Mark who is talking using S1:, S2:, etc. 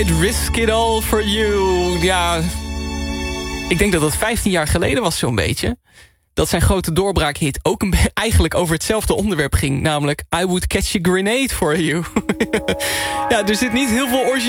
S1: Risk it all for you. Ja, ik denk dat dat 15 jaar geleden was zo'n beetje. Dat zijn grote doorbraakhit ook eigenlijk over hetzelfde onderwerp ging. Namelijk I would catch a grenade for you. Ja, er zit niet heel veel origineel